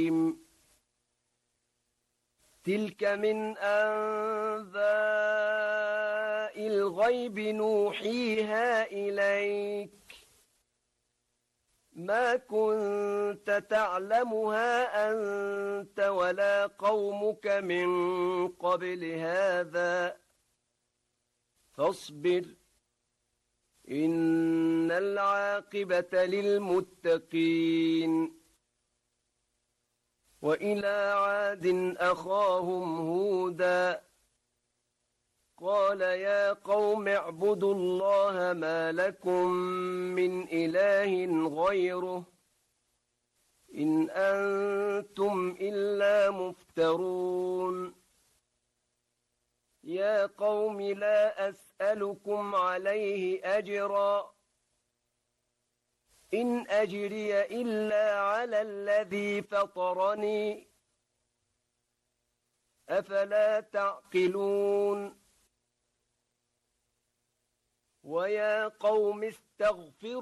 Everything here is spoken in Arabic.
تلك من أنباء الغيب نوحيها إليك ما كنت تعلمها أنت ولا قومك من قبل هذا فاصبر إن العاقبة للمتقين وإلى عاد أخاهم هودا قال يا قوم اعبدوا الله ما لكم من إله غيره إن أنتم إلا مفترون يا قوم لا أسألكم عليه أجرا إن أجري إلا على الذي فطرني أفلا تعقلون ويا قوم استغفروا